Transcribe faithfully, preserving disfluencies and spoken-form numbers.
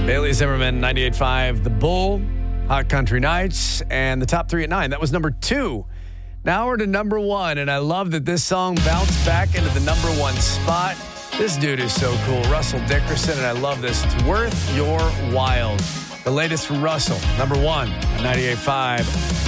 Bailey Zimmerman, ninety-eight point five, The Bull, Hot Country Nights, and the top three at nine. That was number two. Now we're to number one, and I love that this song bounced back into the number one spot. This dude is so cool, Russell Dickerson, and I love this. It's Worth Your While. The latest from Russell, number one, ninety-eight point five.